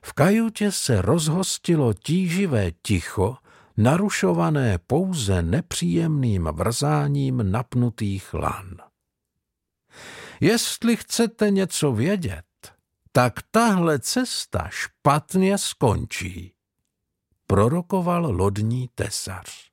V kajutě se rozhostilo tíživé ticho, narušované pouze nepříjemným vrzáním napnutých lan. Jestli chcete něco vědět, tak tahle cesta špatně skončí, prorokoval lodní tesař.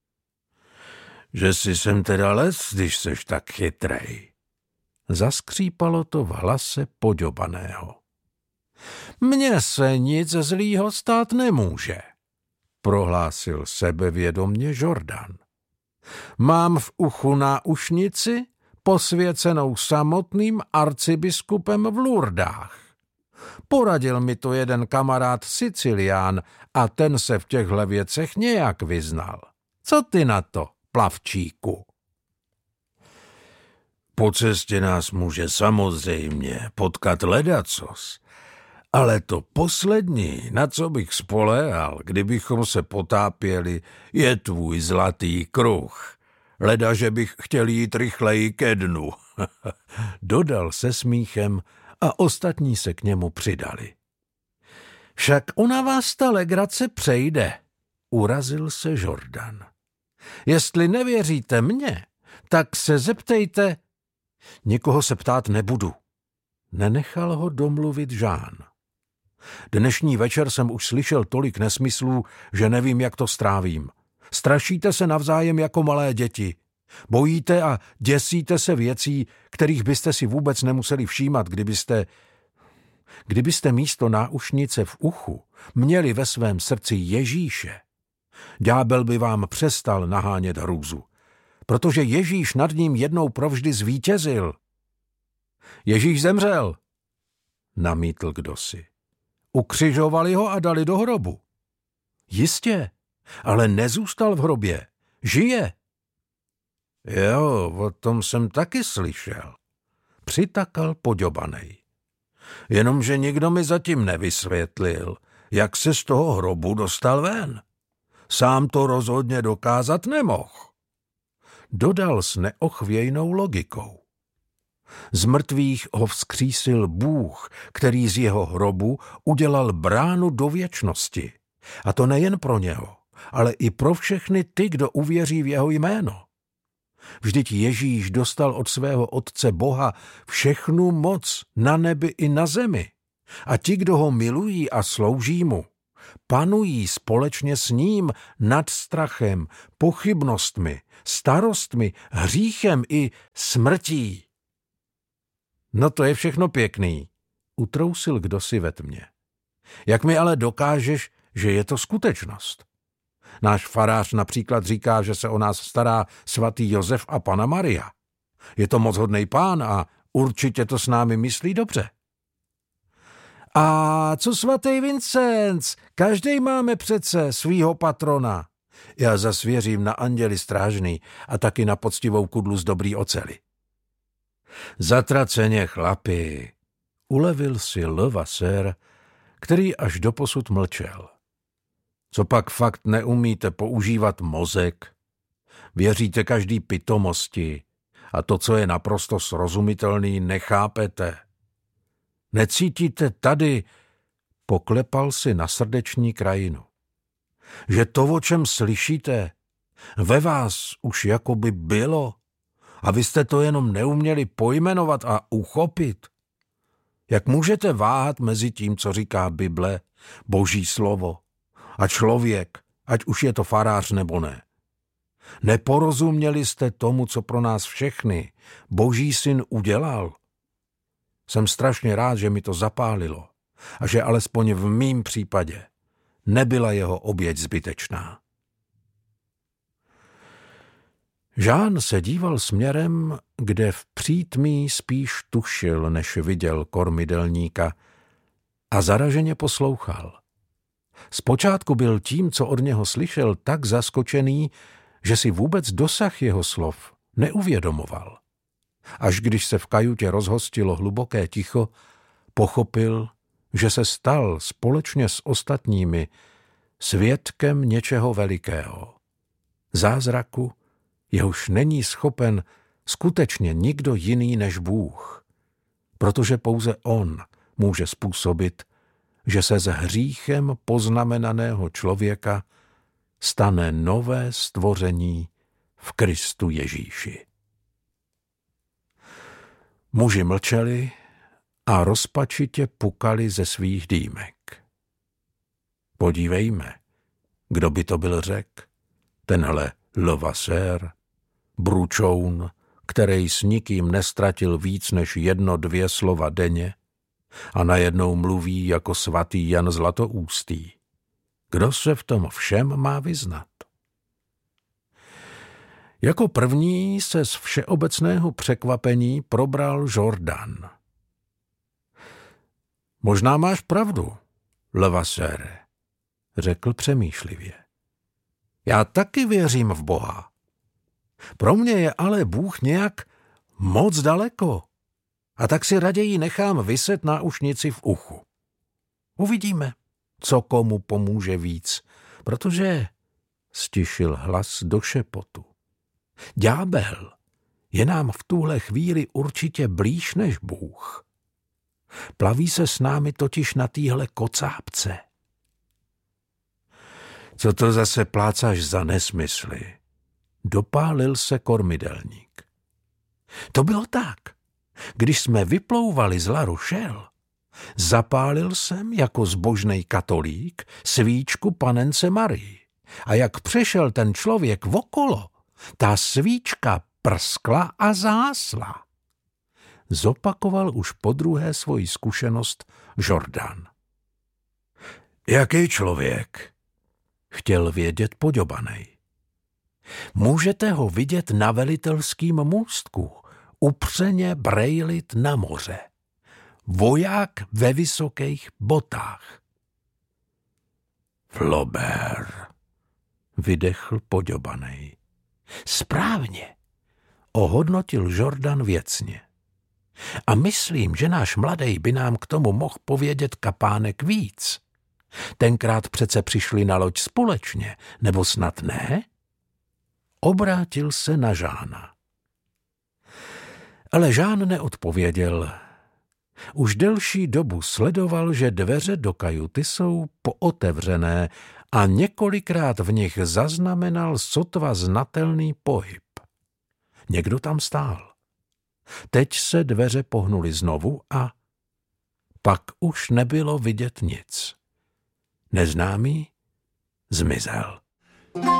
Že si sem teda les, když seš tak chytrej. Zaskřípalo to v hlase poďobaného. Mně se nic zlýho stát nemůže, prohlásil sebevědomně Jordan. Mám v uchu náušnici, posvěcenou samotným arcibiskupem v Lurdách. Poradil mi to jeden kamarád Sicilián a ten se v těchto věcech nějak vyznal. Co ty na to, plavčíku? Po cestě nás může samozřejmě potkat ledacos, ale to poslední, na co bych spoléhal, kdybychom se potápěli, je tvůj zlatý kruh. Leda, že bych chtěl jít rychleji ke dnu, dodal se smíchem a ostatní se k němu přidali. Však ona vás ta legrace přejde, urazil se Jordan. Jestli nevěříte mně, tak se zeptejte. Nikoho se ptát nebudu. Nenechal ho domluvit Jean. Dnešní večer jsem už slyšel tolik nesmyslů, že nevím, jak to strávím. Strašíte se navzájem jako malé děti. Bojíte a děsíte se věcí, kterých byste si vůbec nemuseli všímat, kdybyste místo náušnice v uchu měli ve svém srdci Ježíše. Ďábel by vám přestal nahánět hrůzu, protože Ježíš nad ním jednou provždy zvítězil. Ježíš zemřel, namítl kdosi. Ukřižovali ho a dali do hrobu. Jistě, ale nezůstal v hrobě, žije. Jo, o tom jsem taky slyšel, přitakal poďobanej. Jenomže nikdo mi zatím nevysvětlil, jak se z toho hrobu dostal ven. Sám to rozhodně dokázat nemohl. Dodal s neochvějnou logikou. Z mrtvých ho vzkřísil Bůh, který z jeho hrobu udělal bránu do věčnosti. A to nejen pro něho, ale i pro všechny ty, kdo uvěří v jeho jméno. Vždyť Ježíš dostal od svého Otce Boha všechnu moc na nebi i na zemi. A ti, kdo ho milují a slouží mu, panují společně s ním nad strachem, pochybnostmi, starostmi, hříchem i smrtí. No to je všechno pěkný, utrousil kdosi ve tmě. Jak mi ale dokážeš, že je to skutečnost? Náš farář například říká, že se o nás stará svatý Josef a Panna Maria. Je to moc hodnej pán a určitě to s námi myslí dobře. A co svatý Vincenc? Každej máme přece svýho patrona. Já zas věřím na anděli strážný a taky na poctivou kudlu z dobrý oceli. Zatraceně, chlapi, ulevil si Levasseur, který až doposud mlčel. Co pak fakt neumíte používat mozek? Věříte každý pitomosti a to, co je naprosto srozumitelný, nechápete. Necítíte tady, poklepal si na srdeční krajinu, že to, o čem slyšíte, ve vás už jakoby bylo a vy jste to jenom neuměli pojmenovat a uchopit. Jak můžete váhat mezi tím, co říká Bible, Boží slovo, a člověk, ať už je to farář nebo ne? Neporozuměli jste tomu, co pro nás všechny Boží syn udělal? Jsem strašně rád, že mi to zapálilo a že alespoň v mým případě nebyla jeho oběť zbytečná. Jean se díval směrem, kde v přítmí spíš tušil, než viděl kormidelníka, a zaraženě poslouchal. Zpočátku byl tím, co od něho slyšel, tak zaskočený, že si vůbec dosah jeho slov neuvědomoval. Až když se v kajutě rozhostilo hluboké ticho, pochopil, že se stal společně s ostatními svědkem něčeho velikého. Zázraku, jehož není schopen skutečně nikdo jiný než Bůh, protože pouze on může způsobit, že se z hříchem poznamenaného člověka stane nové stvoření v Kristu Ježíši. Muži mlčeli a rozpačitě pukali ze svých dýmek. Podívejme, kdo by to byl řek, tenhle Levasseur, bručoun, který s nikým nestratil víc než 1-2 slova denně a najednou mluví jako svatý Jan Zlatoústý. Kdo se v tom všem má vyznat? Jako první se z všeobecného překvapení probral Jourdan. Možná máš pravdu, Levasseure, řekl přemýšlivě. Já taky věřím v Boha. Pro mě je ale Bůh nějak moc daleko a tak si raději nechám viset náušnici v uchu. Uvidíme, co komu pomůže víc, protože stišil hlas do šepotu. Ďábel je nám v tuhle chvíli určitě blíž než Bůh. Plaví se s námi totiž na téhle kocápce. Co to zase plácáš za nesmysly? Dopálil se kormidelník. To bylo tak. Když jsme vyplouvali z La Rochelle, zapálil jsem jako zbožnej katolík svíčku panence Marii. A jak přešel ten člověk okolo, ta svíčka prskla a zásla. Zopakoval už podruhé svoji zkušenost Jourdan. Jaký člověk? Chtěl vědět Poďobanej. Můžete ho vidět na velitelským můstku, upřeně brejlit na moře. Voják ve vysokých botách. Flaubert, vydechl Poďobanej. Správně, ohodnotil Jourdan věcně. A myslím, že náš mladej by nám k tomu mohl povědět kapánek víc. Tenkrát přece přišli na loď společně, nebo snad ne? Obrátil se na Žána. Ale Žán neodpověděl. Už delší dobu sledoval, že dveře do kajuty jsou pootevřené a několikrát v nich zaznamenal sotva znatelný pohyb. Někdo tam stál. Teď se dveře pohnuly znovu a pak už nebylo vidět nic. Neznámý zmizel.